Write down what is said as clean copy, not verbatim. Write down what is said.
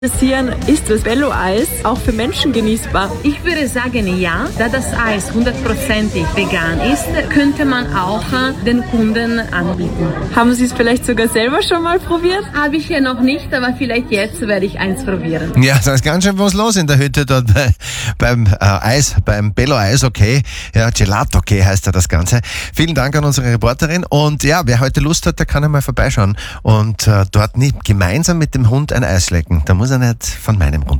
Interessieren, ist das Bello-Eis auch für Menschen genießbar? Ich würde sagen ja, da das Eis 100%ig vegan ist, könnte man auch den Kunden anbieten. Haben Sie es vielleicht sogar selber schon mal probiert? Habe ich ja noch nicht, aber vielleicht jetzt werde ich eins probieren. Ja, da ist ganz schön was los in der Hütte dort beim Eis, beim Bello-Eis, okay. Ja, Gelato, okay, heißt ja das Ganze. Vielen Dank an unsere Reporterin und ja, wer heute Lust hat, der kann einmal vorbeischauen und dort nicht gemeinsam mit dem Hund ein Eis lecken. Da muss er nicht von meinem runter.